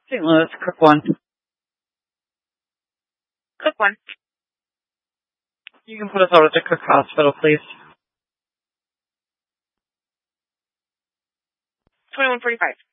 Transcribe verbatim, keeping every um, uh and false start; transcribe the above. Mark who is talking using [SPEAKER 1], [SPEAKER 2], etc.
[SPEAKER 1] Saint Louis, Cook one.
[SPEAKER 2] Cook one.
[SPEAKER 1] You can put us over to Cook Hospital, please.
[SPEAKER 2] twenty-one forty-five.